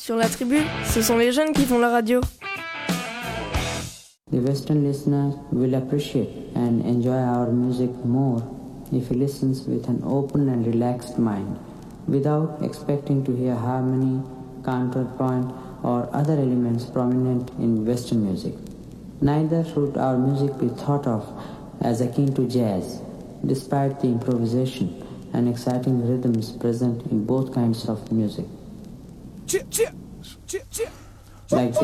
Sur la tribu, ce sont les jeunes qui font la radio. The Western listener will appreciate and enjoy our music more if he listens with an open and relaxed mind, without expecting to hear harmony, counterpoint, or other elements prominent in Western music. Neither should our music be thought of as akin to jazz, despite the improvisation and exciting rhythms present in both kinds of music. Like